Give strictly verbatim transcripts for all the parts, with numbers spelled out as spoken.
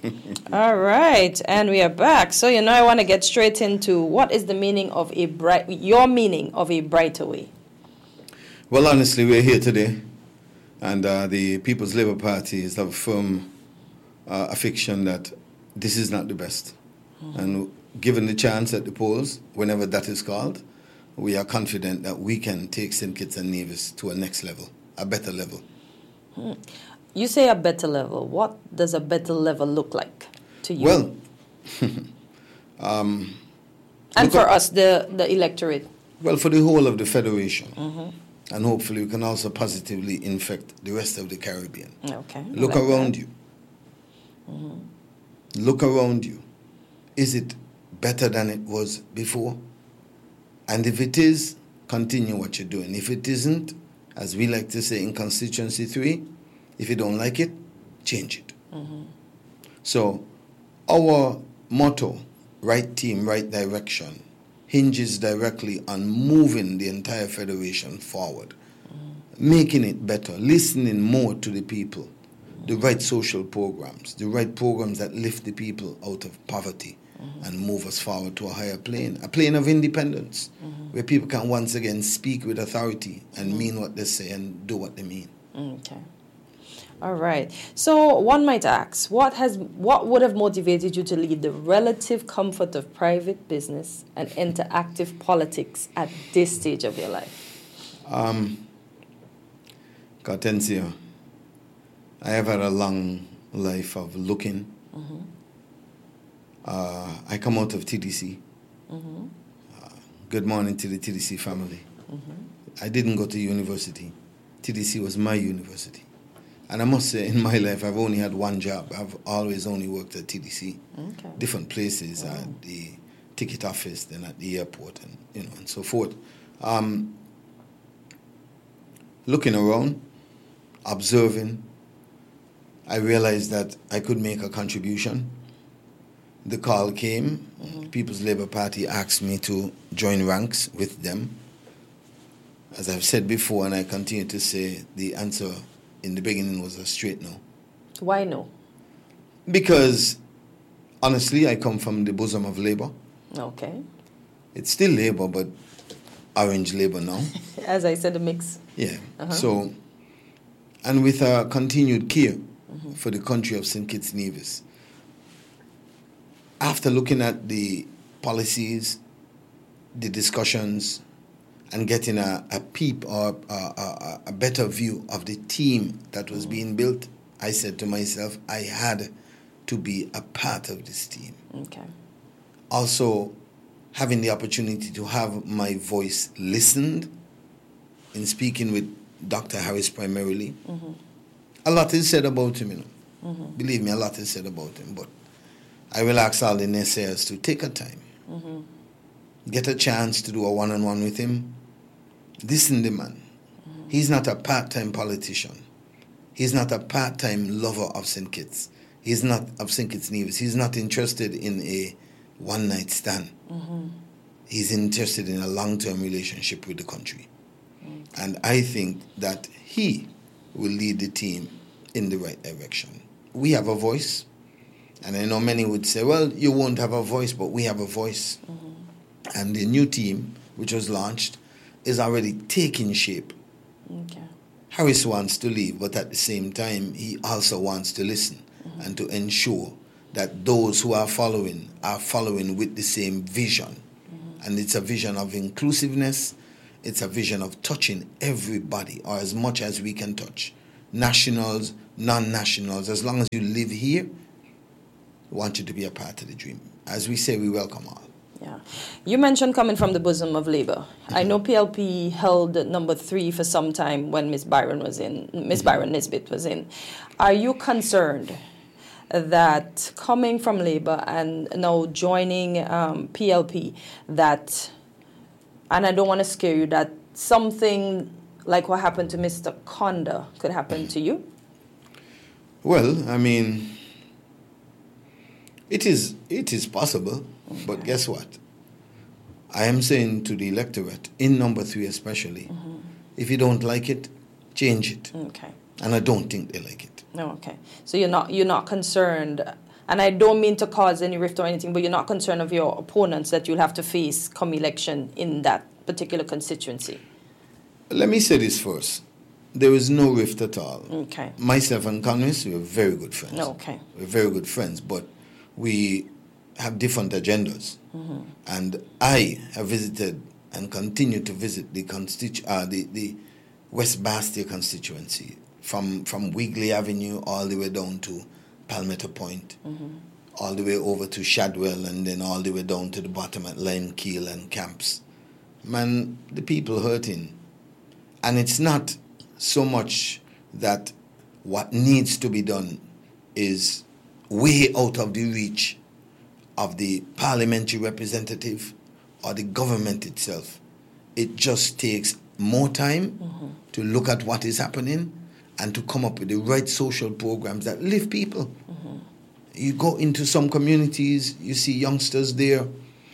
All right, and we are back. So, you know, I want to get straight into what is the meaning of a bright, your meaning of a brighter way? Well, honestly, we're here today, and uh, the People's Labour Party is of a firm uh, affection that this is not the best. Mm-hmm. And given the chance at the polls, whenever that is called, we are confident that we can take Saint Kitts and Nevis to a next level, a better level. Hmm. You say a better level. What does a better level look like to you? Well, um, and for up, us, the, the electorate? Well, for the whole of the Federation. Mm-hmm. And hopefully we can also positively infect the rest of the Caribbean. Okay. Look like around that. you. Mm-hmm. Look around you. Is it better than it was before? And if it is, continue what you're doing. If it isn't, as we like to say in Constituency three, if you don't like it, change it. Mm-hmm. So our motto, right team, right direction, hinges directly on moving the entire Federation forward, mm-hmm. making it better, listening more to the people, mm-hmm. the right social programs, the right programs that lift the people out of poverty, mm-hmm. and move us forward to a higher plane, a plane of independence, mm-hmm. where people can once again speak with authority and mm-hmm. mean what they say and do what they mean. Okay. All right. So one might ask, what has what would have motivated you to leave the relative comfort of private business and enter active politics at this stage of your life? Um, Hortensia, I have had a long life of looking. Mm-hmm. Uh, I come out of T D C. Mm-hmm. Uh, good morning to the T D C family. Mm-hmm. I didn't go to university. T D C was my university. And I must say, in my life, I've only had one job. I've always only worked at T D C. Okay. Different places, wow. at the ticket office, then at the airport, and you know, and so forth. Um, looking around, observing, I realized that I could make a contribution. The call came. Mm-hmm. People's Labour Party asked me to join ranks with them. As I've said before, and I continue to say, the answer in the beginning was a straight no. Why no? Because, honestly, I come from the bosom of Labour. Okay. It's still Labour, but orange Labour now. As I said, a mix. Yeah. Uh-huh. So, and with a continued care mm-hmm. for the country of Saint Kitts Nevis, after looking at the policies, the discussions, and getting a, a peep or a, a, a better view of the team that was being built, I said to myself, I had to be a part of this team. Okay. Also, having the opportunity to have my voice listened in speaking with Doctor Harris primarily. Mm-hmm. A lot is said about him, you know. Mm-hmm. Believe me, a lot is said about him, but I will ask all the naysayers to take a time, mm-hmm. get a chance to do a one-on-one with him. Listen, the man. Mm-hmm. He's not a part-time politician. He's not a part-time lover of Saint Kitts. He's not of Saint Kitts Nevis. He's not interested in a one-night stand. Mm-hmm. He's interested in a long-term relationship with the country. Mm-hmm. And I think that he will lead the team in the right direction. We have a voice. And I know many would say, well, you won't have a voice, but we have a voice. Mm-hmm. And the new team, which was launched, is already taking shape. Okay. Harris wants to leave, but at the same time, he also wants to listen mm-hmm. and to ensure that those who are following are following with the same vision. Mm-hmm. And it's a vision of inclusiveness. It's a vision of touching everybody, or as much as we can touch. Nationals, non-nationals, as long as you live here, we want you to be a part of the dream. As we say, we welcome all. Yeah. You mentioned coming from the bosom of Labour. Mm-hmm. I know P L P held number three for some time when Miss Byron was in, Miss mm-hmm. Byron Nisbet was in. Are you concerned that coming from Labour and now joining um, P L P, that, and I don't want to scare you, that something like what happened to Mister Conda could happen to you? Well, I mean, it is it is possible, okay. But guess what? I am saying to the electorate, in number three especially, mm-hmm. if you don't like it, change it. Okay. And I don't think they like it. No, okay. So you're not you're not concerned, And I don't mean to cause any rift or anything, but you're not concerned of your opponents that you'll have to face come election in that particular constituency? Let me say this first. There is no rift at all. Okay. Myself and Congress, we are very good friends. Okay. We're very good friends, but we have different agendas. Mm-hmm. And I have visited and continue to visit the constitu- uh, the, the West Bastia constituency, from, from Wigley Avenue all the way down to Palmetto Point, mm-hmm. all the way over to Shadwell, and then all the way down to the bottom at Limekeel and Camps. Man, the people hurting. And it's not so much that what needs to be done is way out of the reach of the parliamentary representative or the government itself. It just takes more time mm-hmm. to look at what is happening and to come up with the right social programs that lift people. Mm-hmm. You go into some communities, you see youngsters there.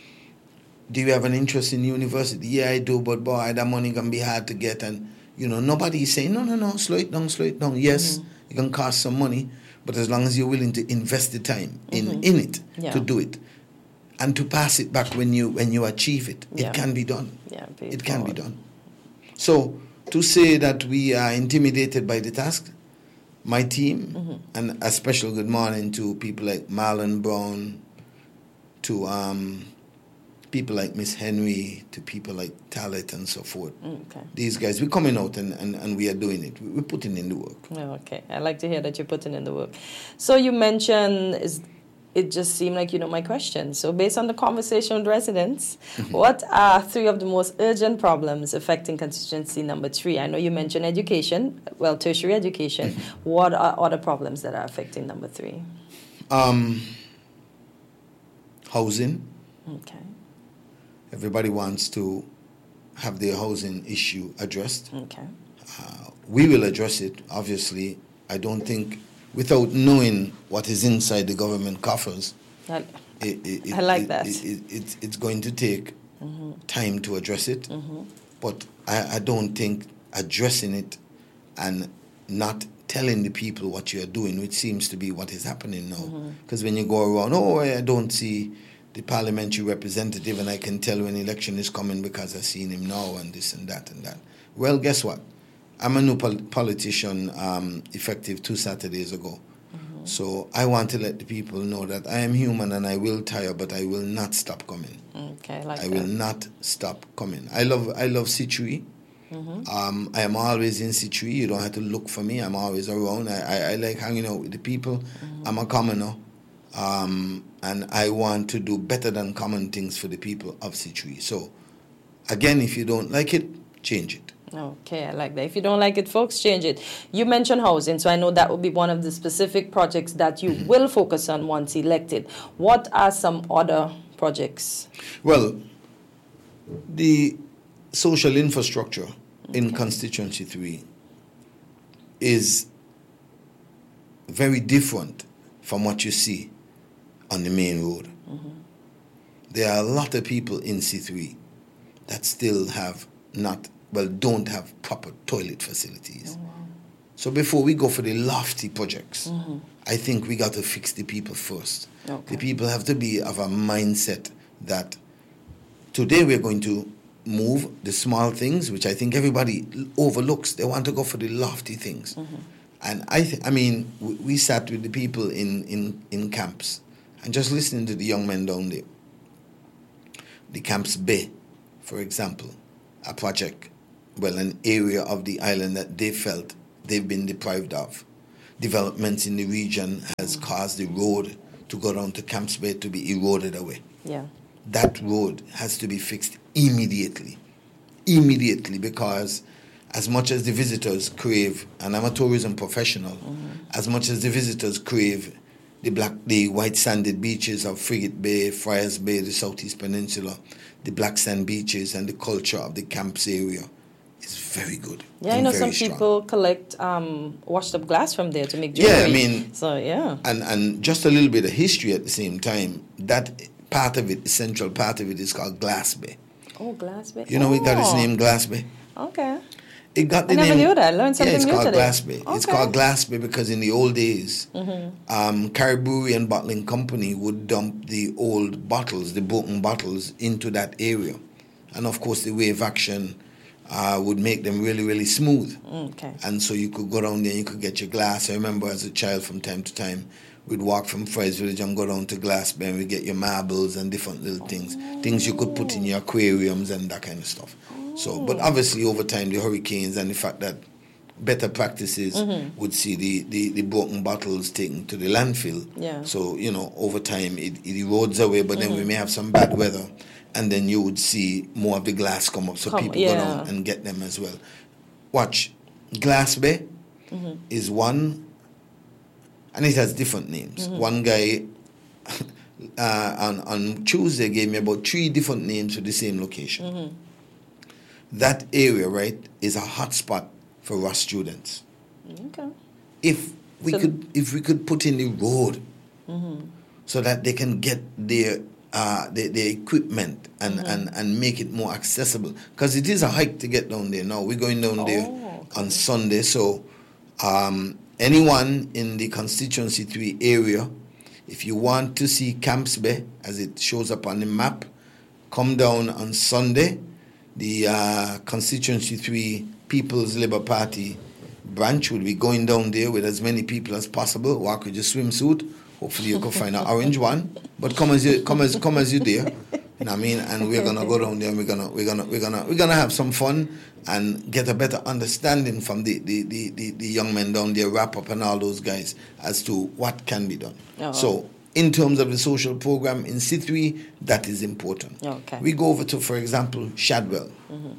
Do you have an interest in university? Yeah, I do, but boy, that money can be hard to get. And, you know, nobody is saying, no, no, no, slow it down, slow it down. Yes, mm-hmm. it can cost some money, but as long as you're willing to invest the time in, mm-hmm. in it yeah. to do it and to pass it back when you when you achieve it, yeah. it can be done. Yeah, it can be done. So to say that we are intimidated by the task, my team, mm-hmm. and a special good morning to people like Marlon Brown, to um, people like Miss Henry, to people like Talit and so forth. Okay. These guys, we're coming out and, and, and we are doing it. We're putting in the work. Oh, okay. I like to hear that you're putting in the work. So you mentioned, is it just seemed like you know my question. So based on the conversation with residents, what are three of the most urgent problems affecting constituency number three? I know you mentioned education, well, tertiary education. What are other problems that are affecting number three? Um, housing. Okay. Everybody wants to have their housing issue addressed. Okay. Uh, we will address it, obviously. I don't think, without knowing what is inside the government coffers, I, it, it, I like it, that. It, it, it, it's going to take mm-hmm. time to address it. Mm-hmm. But I, I don't think addressing it and not telling the people what you are doing, which seems to be what is happening now. Because mm-hmm. when you go around, oh, I don't see the parliamentary representative, and I can tell when election is coming because I've seen him now and this and that and that. Well, guess what? I'm a new pol- politician, um, effective two Saturdays ago. Mm-hmm. So I want to let the people know that I am human and I will tire, but I will not stop coming. Okay, like I that. will not stop coming. I love I love Situi. Mm-hmm. Um, I am always in Situi. You don't have to look for me. I'm always around. I, I, I like hanging out with the people. Mm-hmm. I'm a commoner. Um, and I want to do better than common things for the people of Situi. So, again, if you don't like it, change it. Okay, I like that. If you don't like it, folks, change it. You mentioned housing, so I know that will be one of the specific projects that you mm-hmm. will focus on once elected. What are some other projects? Well, the social infrastructure okay. in Constituency three is very different from what you see on the main road. Mm-hmm. There are a lot of people in C three that still have not, well, don't have proper toilet facilities. Oh, wow. So before we go for the lofty projects, mm-hmm. I think we got to fix the people first. Okay. The people have to be of a mindset that today we're going to move the small things, which I think everybody overlooks. They want to go for the lofty things. Mm-hmm. And I th- I mean, we, we sat with the people in, in, in camps and just listening to the young men down there. The Camps Bay, for example, a project, well, an area of the island that they felt they've been deprived of. Developments in the region has mm. caused the road to go down to Camps Bay to be eroded away. Yeah. That road has to be fixed immediately. Immediately, because as much as the visitors crave, and I'm a tourism professional, mm-hmm. as much as the visitors crave the black, the white sanded beaches of Frigate Bay, Friars Bay, the Southeast Peninsula, the black sand beaches, and the culture of the camps area is very good. Yeah, I know some strong. people collect um, washed up glass from there to make jewelry. Yeah, I mean, so yeah, and and just a little bit of history at the same time. That part of it, the central part of it, is called Glass Bay. Oh, Glass Bay. You know, oh. it got its name Glass Bay. Okay. It got the I never name. knew that. I learned something yeah, it's new called today. Glass Bay. It's Okay. called Glass Bay because in the old days, mm-hmm. um, Caribbean and Bottling Company would dump the old bottles, the broken bottles, into that area. And of course, the wave action uh, would make them really, really smooth. Okay. And so you could go down there and you could get your glass. I remember as a child from time to time, we'd walk from Fry's Village and go down to Glass Bay and we'd get your marbles and different little things. Oh. Things you could put in your aquariums and that kind of stuff. So, but obviously over time, the hurricanes and the fact that better practices mm-hmm. would see the, the, the broken bottles taken to the landfill. Yeah. So, you know, over time it, it erodes away, but mm-hmm. then we may have some bad weather and then you would see more of the glass come up so come, people yeah. go down and get them as well. Watch, Glass Bay mm-hmm. is one, and it has different names. Mm-hmm. One guy uh, on, on Tuesday gave me about three different names for the same location. Mm-hmm. That area, right, is a hot spot for Ross students. Okay. If we so could, if we could put in the road, mm-hmm. so that they can get their uh, their, their equipment and, mm-hmm. and, and make it more accessible, because it is a hike to get down there. Now we're going down oh, there okay. on Sunday, so um, anyone in the constituency three area, if you want to see Camps Bay as it shows up on the map, come down on Sunday. The uh, Constituency three People's Labour Party branch will be going down there with as many people as possible. Walk with your swimsuit. Hopefully you can find an orange one. But come as you come as come as you there. You know what I mean? And we're gonna go down there and we're gonna we're gonna we're gonna we're gonna have some fun and get a better understanding from the, the, the, the, the young men down there, wrap up and all those guys as to what can be done. Oh. So in terms of the social program in C three, that is important. Okay. We go over to, for example, Shadwell. Mm-hmm.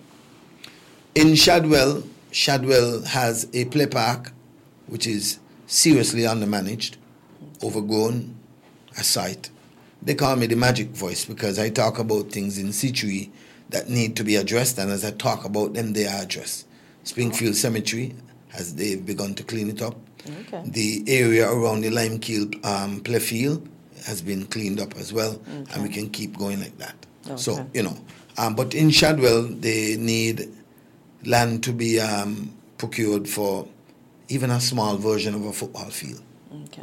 In Shadwell, Shadwell has a play park which is seriously undermanaged, overgrown, a site. They call me the magic voice because I talk about things in C three that need to be addressed, and as I talk about them, they are addressed. Springfield Cemetery, as they've begun to clean it up. Okay. The area around the Limekeel um, playfield has been cleaned up as well, okay. and we can keep going like that. Okay. So, you know, um, but in Shadwell, they need land to be um, procured for even a small version of a football field. Okay.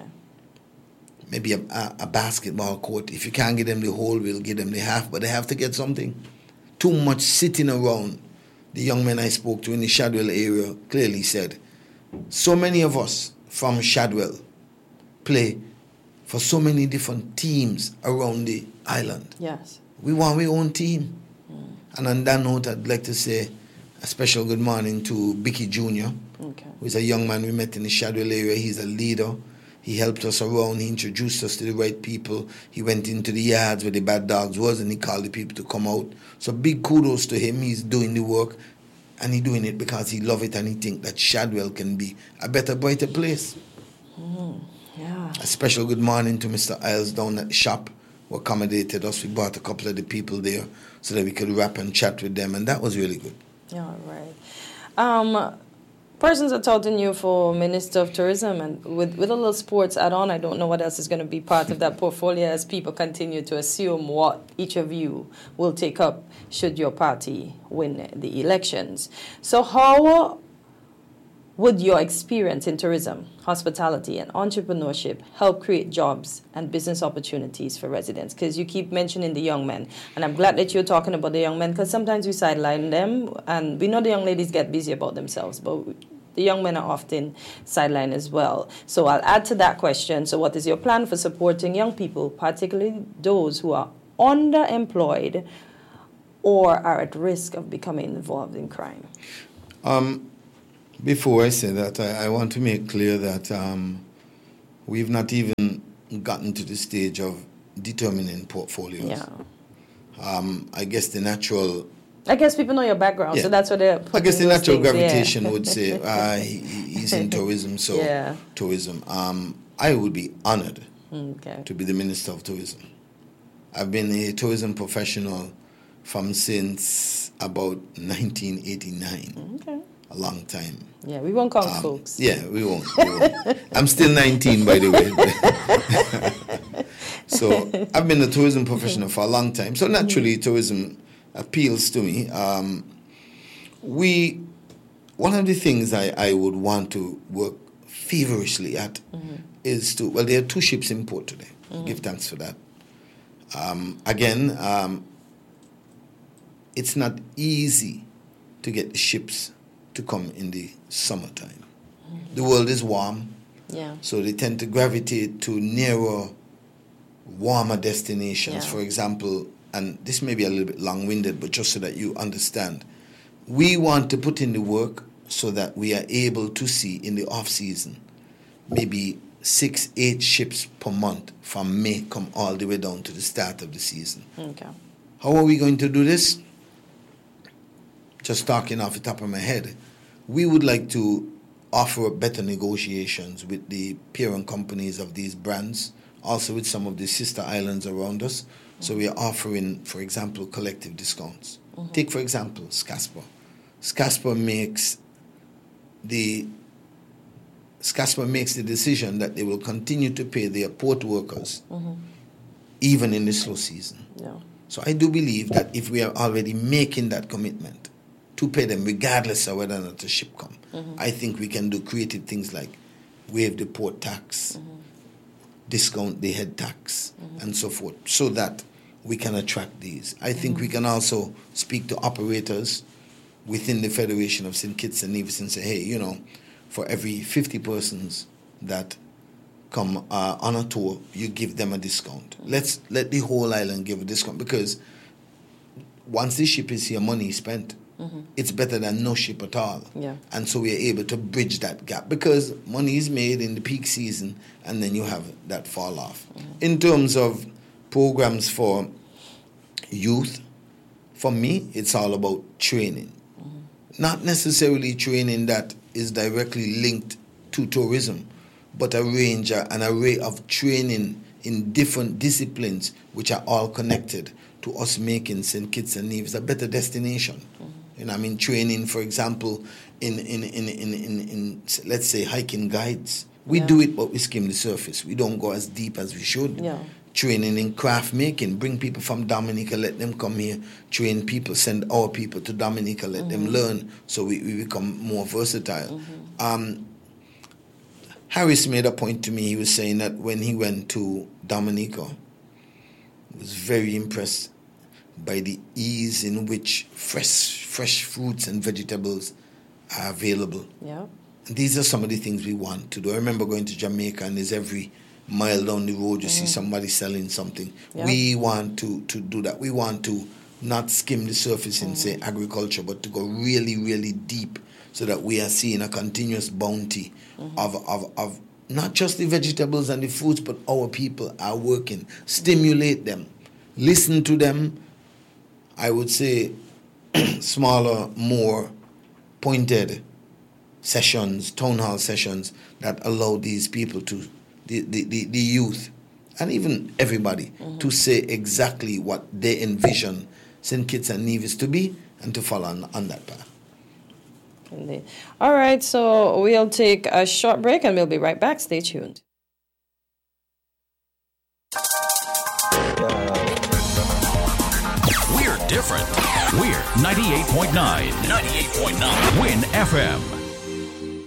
Maybe a, a, a basketball court. If you can't get them the whole, we'll give them the half, but they have to get something. Too much sitting around. The young men I spoke to in the Shadwell area clearly said, so many of us from Shadwell play for so many different teams around the island. Yes. We want our own team. Mm. And on that note, I'd like to say a special good morning to Bicky Junior, okay. who is a young man we met in the Shadwell area. He's a leader. He helped us around. He introduced us to the right people. He went into the yards where the bad dogs was, and he called the people to come out. So big kudos to him. He's doing the work. And he's doing it because he loves it and he thinks that Shadwell can be a better, brighter place. Mm, yeah. A special good morning to Mister Isles down at the shop who accommodated us. We brought a couple of the people there so that we could rap and chat with them, and that was really good. Yeah, right. Um, persons are touting you for Minister of Tourism, and with, with a little sports add-on, I don't know what else is going to be part of that portfolio as people continue to assume what each of you will take up should your party win the elections. So how would your experience in tourism, hospitality, and entrepreneurship help create jobs and business opportunities for residents? Because you keep mentioning the young men, and I'm glad that you're talking about the young men, because sometimes we sideline them, and we know the young ladies get busy about themselves, but the young men are often sidelined as well. So I'll add to that question. So what is your plan for supporting young people, particularly those who are underemployed or are at risk of becoming involved in crime? Um, before I say that, I, I want to make clear that um, we've not even gotten to the stage of determining portfolios. Yeah. Um, I guess the natural... I guess people know your background, yeah. so that's what they're I guess the natural things, gravitation yeah. would say uh, he, he's in tourism, so yeah. tourism. Um, I would be honored okay. to be the Minister of Tourism. I've been a tourism professional from since about nineteen eighty-nine. Okay. A long time. Yeah, we won't count um, folks. Yeah, we won't. We won't. I'm still nineteen, by the way. So I've been a tourism professional for a long time. So naturally, tourism appeals to me. Um, we one of the things I, I would want to work feverishly at mm-hmm. is to, well, there are two ships in port today. Mm-hmm. Give thanks for that. Um, again, um, it's not easy to get the ships to come in the summertime. Mm-hmm. The world is warm, yeah. so they tend to gravitate to nearer, warmer destinations. Yeah. For example, and this may be a little bit long-winded, but just so that you understand, we want to put in the work so that we are able to see in the off-season maybe six, eight ships per month from May come all the way down to the start of the season. Okay. How are we going to do this? Just talking off the top of my head, we would like to offer better negotiations with the parent companies of these brands, also with some of the sister islands around us. Mm-hmm. So we are offering, for example, collective discounts. Mm-hmm. Take, for example, Scasper. Scasper makes the Scasper makes the decision that they will continue to pay their port workers mm-hmm. even in the slow season. Yeah. So I do believe that if we are already making that commitment to pay them regardless of whether or not the ship come, mm-hmm. I think we can do creative things like waive the port tax, mm-hmm. discount the head tax, mm-hmm. and so forth, so that we can attract these. I think mm-hmm. we can also speak to operators within the Federation of Saint Kitts and Nevis and say, hey, you know, for every fifty persons that come uh, on a tour, you give them a discount. Mm-hmm. Let's let the whole island give a discount, because once the ship is here, money is spent. Mm-hmm. It's better than no ship at all. Yeah. And so we are able to bridge that gap, because money is made in the peak season and then you have that fall off. Mm-hmm. In terms of programs for youth, for me, it's all about training. Mm-hmm. Not necessarily training that is directly linked to tourism, but a range, an array of training in different disciplines which are all connected to us making Saint Kitts and Nevis a better destination. Mm-hmm. You know, I mean, training, for example, in in in in, in, in let's say hiking guides. We yeah. do it, but we skim the surface. We don't go as deep as we should. Yeah. Training in craft making. Bring people from Dominica, let them come here. Train people, send our people to Dominica, let mm-hmm. them learn, so we, we become more versatile. Mm-hmm. Um, Harris made a point to me. He was saying that when he went to Dominica, he was very impressed by the ease in which fresh fresh fruits and vegetables are available. Yeah. And these are some of the things we want to do. I remember going to Jamaica, and there's every mile down the road you mm. see somebody selling something. Yeah. We want to, to do that. We want to not skim the surface in, mm. say, agriculture, but to go really, really deep, so that we are seeing a continuous bounty mm-hmm. of, of, of not just the vegetables and the fruits, but our people are working. Stimulate them. Listen to them. I would say smaller, more pointed sessions, town hall sessions that allow these people to, the, the, the, the youth, and even everybody, mm-hmm. to say exactly what they envision Saint Kitts and Nevis to be, and to follow on, on that path. Indeed. All right, so we'll take a short break and we'll be right back. Stay tuned. We're different. We're ninety-eight point nine. ninety-eight point nine. Win F M.